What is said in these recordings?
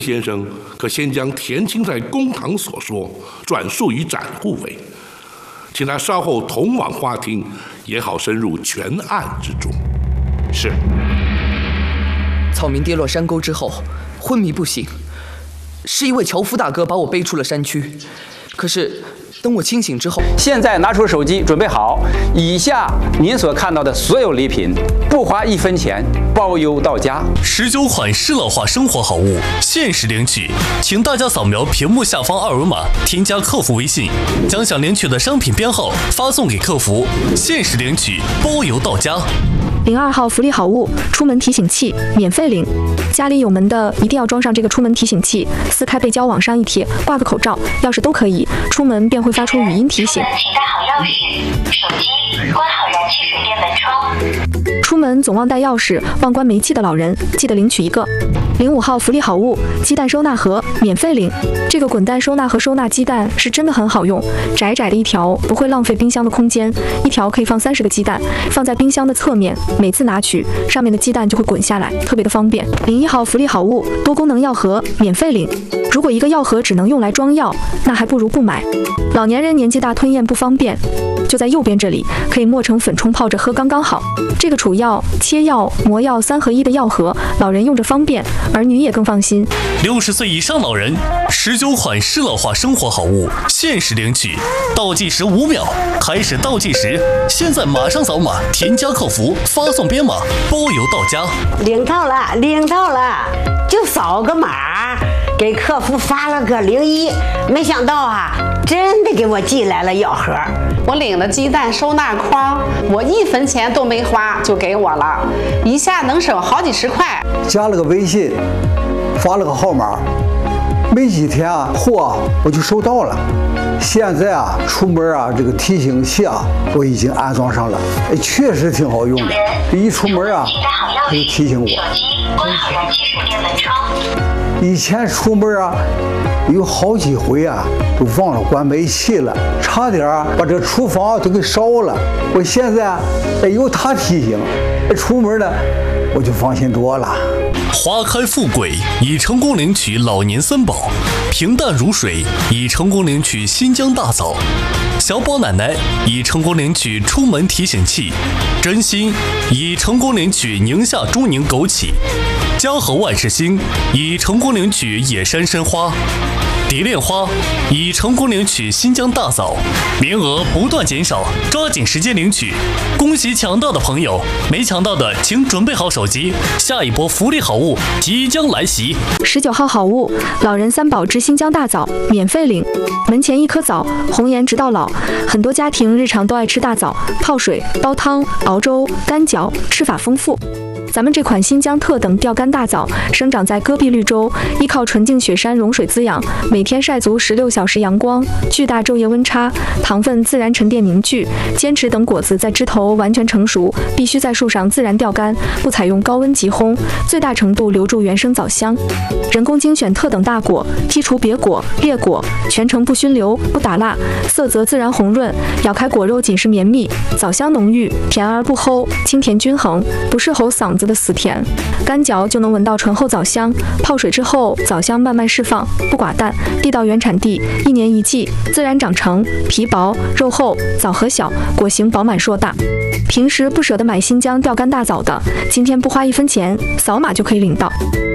先生可先将田青在公堂所说转述于展护为，请他稍后同往花厅，也好深入全案之中。 是。 草民跌落山沟之后昏迷不醒，是一位樵夫大哥把我背出了山区。可是等我清醒之后， 现在拿出手机准备好，以下您所看到的所有礼品，不花1分钱，包邮到家。 19款适老化生活好物，限时领取，请大家扫描屏幕下方二维码，添加客服微信，将想领取的商品编号发送给客服，限时领取，包邮到家。 02号福利好物出门提醒器免费领，家里有门的一定要装上这个出门提醒器，撕开背胶往上一贴，挂个口罩、钥匙都可以，出门便会发出语音提醒。 请带好钥匙、手机，关好燃气水电门窗。 出门总忘带钥匙、忘关煤气的老人，记得领取一个。05号福利好物鸡蛋收纳盒免费领，这个滚蛋收纳盒收纳鸡蛋是真的很好用，窄窄的一条不会浪费冰箱的空间，一条可以放30个鸡蛋，放在冰箱的侧面，每次拿取上面的鸡蛋就会滚下来，特别的方便。01号福利好物多功能药盒免费领，如果一个药盒只能用来装药，那还不如不买。老年人年纪大吞咽不方便，就在右边这里，可以磨成粉冲泡着喝刚刚好。这个储药、切药、磨药3合1的药盒，老人用着方便，儿女也更放心。 60岁以上老人，19款适老化生活好物，限时领取，倒计时5秒，开始倒计时，现在马上扫码，添加客服，发送编码，包邮到家。 领到了，就扫个码，给客服发了个01，没想到啊，真的给我寄来了药盒。 我领了鸡蛋收纳筐，我1分钱都没花就给我了，一下能省好几十块。 加了个微信，发了个号码，没几天啊，货我就收到了。现在啊，出门啊，这个提醒器啊，我已经安装上了，确实挺好用的。一出门啊，它就提醒我。 手机关好燃气水电门窗。 以前出门啊，有好几回啊，都忘了关煤气了，差点把这厨房都给烧了。我现在有它提醒，出门呢我就放心多了。 花开富贵，已成功领取老年3宝；平淡如水，已成功领取新疆大枣；小宝奶奶已成功领取出门提醒器；真心已成功领取宁夏中宁枸杞；嘉禾万事兴已成功领取野山参花；蝶恋花已成功领取新疆大枣，名额不断减少，抓紧时间领取。恭喜抢到的朋友，没抢到的请准备好手机，下一波福利好物即将来袭。 19号好物老人3宝之新疆大枣免费领，门前1颗枣，红颜直到老。很多家庭日常都爱吃大枣，泡水、煲汤、熬粥、干嚼，吃法丰富。咱们这款新疆特等钓竿大枣生长在戈壁绿洲，依靠纯净雪山融水滋养，每天晒足16小时阳光，巨大昼夜温差，糖分自然沉淀凝聚，坚持等果子在枝头完全成熟，必须在树上自然钓竿，不采用高温急烘，最大程度留住原生枣香。人工精选特等大果，剔除瘪果、裂果，全程不熏流、不打蜡，色泽自然红润，咬开果肉紧实绵密，枣香浓郁，甜而不齁，清甜均衡，不是齁嗓子的死甜。干嚼就能闻到醇厚枣香，泡水之后枣香慢慢释放，不寡淡，地道原产地，1年1季，自然长成，皮薄肉厚，枣核小，果形饱满硕大。平时不舍得买新疆钓竿大枣的，今天不花1分钱，扫码就可以领到。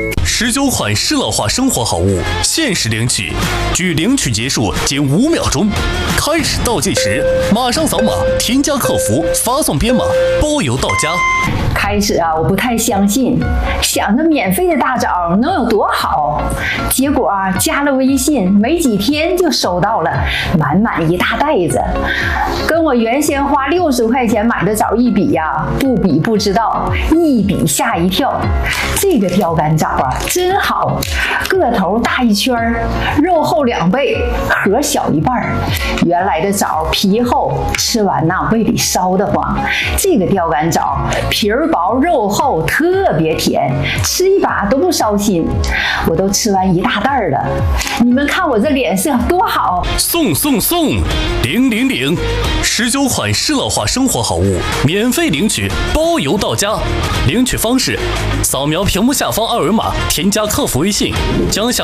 19款适老化生活好物，限时领取，距领取结束仅5秒钟，开始倒计时，马上扫码，添加客服，发送编码，包邮到家。 开始啊，我不太相信，想着免费的大枣能有多好，结果啊，加了微信，没几天就收到了满满一大袋子，跟我原先花60块钱买的枣一比呀，不比不知道，一比吓一跳。这个钓竿枣啊，真好，个头大1圈，肉厚2倍，核小1半。原来的枣皮厚，吃完呐胃里烧得慌，这个钓竿枣皮儿薄肉厚，特别甜，吃一把都不烧心。我都吃完1大袋了，你们看我这脸色多好！ 送领！19款适老化生活好物免费领取，包邮到家。领取方式：扫描屏幕下方2维码，添加客服微信，将